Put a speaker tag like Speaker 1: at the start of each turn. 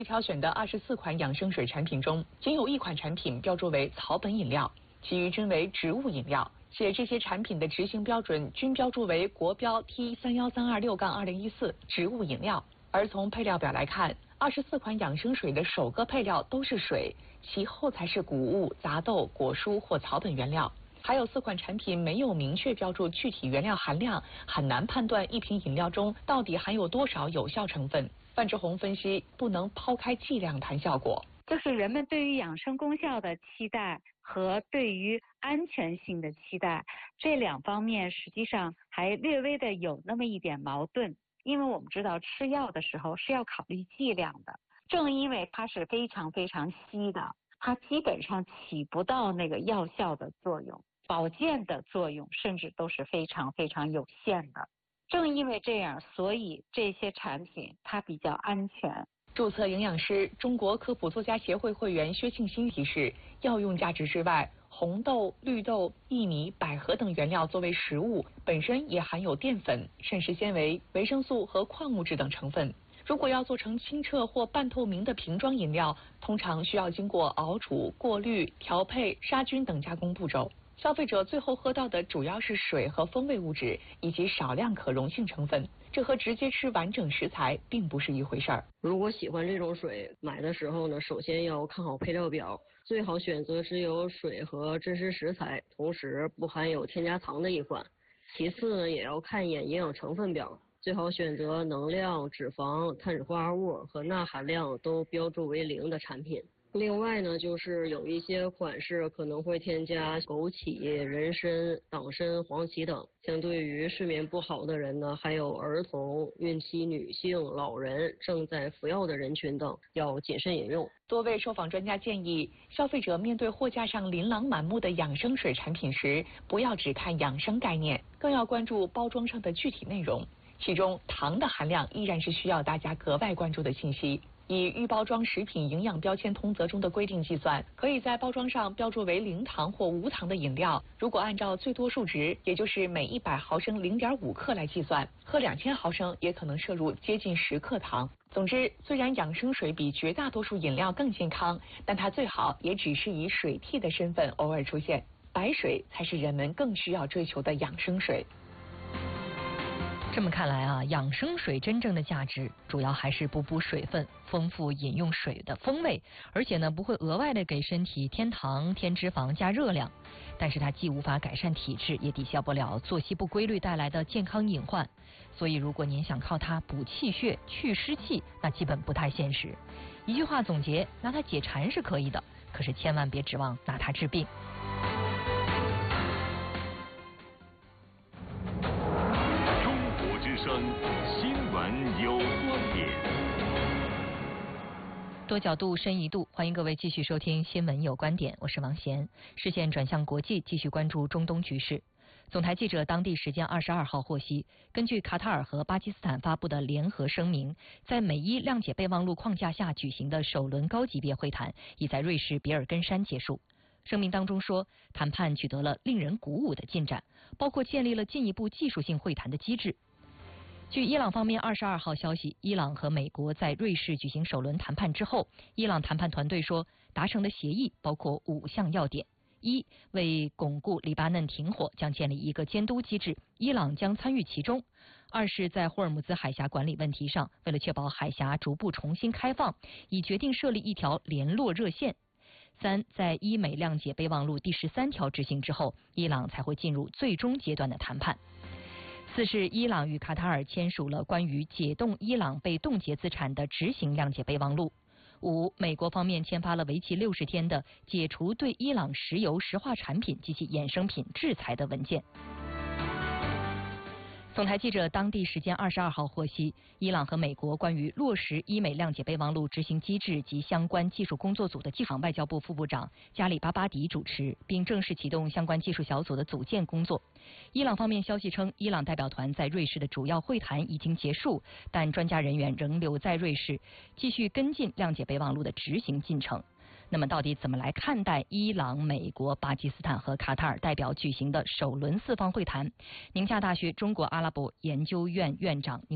Speaker 1: 挑选的24款养生水产品中，仅有1款产品标注为草本饮料，其余均为植物饮料，且这些产品的执行标准均标注为国标 T31326-2014植物饮料。而从配料表来看，24款养生水的首个配料都是水，其后才是谷物、杂豆、果蔬或草本原料。还有4款产品没有明确标注具体原料含量，很难判断一瓶饮料中到底含有多少有效成分。范志红分析，不能抛开剂量谈效果。
Speaker 2: 就是人们对于养生功效的期待和对于安全性的期待，这2方面实际上还略微的有那么一点矛盾。因为我们知道吃药的时候是要考虑剂量的，正因为它是非常非常稀的，它基本上起不到那个药效的作用，保健的作用甚至都是非常非常有限的。正因为这样，所以这些产品它比较安全。
Speaker 1: 注册营养师、中国科普作家协会会员薛庆新提示，药用价值之外，红豆、绿豆、薏米、百合等原料作为食物，本身也含有淀粉、膳食纤维、维生素和矿物质等成分。如果要做成清澈或半透明的瓶装饮料，通常需要经过熬煮、过滤、调配、杀菌等加工步骤。消费者最后喝到的主要是水和风味物质，以及少量可溶性成分，这和直接吃完整食材并不是一回事儿。
Speaker 3: 如果喜欢这种水，买的时候呢，首先要看好配料表，最好选择只有水和真实食材，同时不含有添加糖的一款。其次呢，也要看一眼营养成分表，最好选择能量、脂肪、碳水化合物和钠含量都标注为0的产品。另外呢，就是有一些款式可能会添加枸杞、人参、党参、黄芪等。相对于睡眠不好的人呢，还有儿童、孕期女性、老人、正在服药的人群等，要谨慎饮用。
Speaker 1: 多位受访专家建议，消费者面对货架上琳琅满目的养生水产品时，不要只看养生概念，更要关注包装上的具体内容。其中，糖的含量依然是需要大家格外关注的信息。以预包装食品营养标签通则中的规定计算，可以在包装上标注为0糖或无糖的饮料。如果按照最多数值，也就是每100毫升0.5克来计算，喝2000毫升也可能摄入接近10克糖。总之，虽然养生水比绝大多数饮料更健康，但它最好也只是以水替的身份偶尔出现。白水才是人们更需要追求的养生水。
Speaker 4: 这么看来啊，养生水真正的价值主要还是补水分，丰富饮用水的风味，而且呢不会额外的给身体添糖、添脂肪、加热量。但是它既无法改善体质，也抵消不了作息不规律带来的健康隐患。所以如果您想靠它补气血、去湿气，那基本不太现实。一句话总结，拿它解馋是可以的，可是千万别指望拿它治病。
Speaker 5: 新闻有观点，
Speaker 4: 多角度深一度，欢迎各位继续收听新闻有观点，我是王贤。视线转向国际，继续关注中东局势。总台记者当地时间22号获悉，根据卡塔尔和巴基斯坦发布的联合声明，在美伊谅解备忘录框架下举行的首轮高级别会谈已在瑞士比尔根山结束。声明当中说，谈判取得了令人鼓舞的进展，包括建立了进一步技术性会谈的机制。据伊朗方面22号消息，伊朗和美国在瑞士举行首轮谈判之后，伊朗谈判团队说，达成的协议包括5项要点：一、为巩固黎巴嫩停火，将建立一个监督机制，伊朗将参与其中；二是在霍尔木兹海峡管理问题上，为了确保海峡逐步重新开放，已决定设立一条联络热线；三，在伊美谅解备忘录第13条执行之后，伊朗才会进入最终阶段的谈判。四是伊朗与卡塔尔签署了关于解冻伊朗被冻结资产的执行谅解备忘录。五，美国方面签发了为期60天的解除对伊朗石油石化产品及其衍生品制裁的文件。总台记者当地时间22号获悉，伊朗和美国关于落实伊美谅解备忘录执行机制及相关技术工作组的技术外交部副部长加里巴巴迪主持，并正式启动相关技术小组的组建工作。伊朗方面消息称，伊朗代表团在瑞士的主要会谈已经结束，但专家人员仍留在瑞士，继续跟进谅解备忘录的执行进程。那么到底怎么来看待伊朗、美国、巴基斯坦和卡塔尔代表举行的首轮4方会谈？宁夏大学中国阿拉伯研究院院长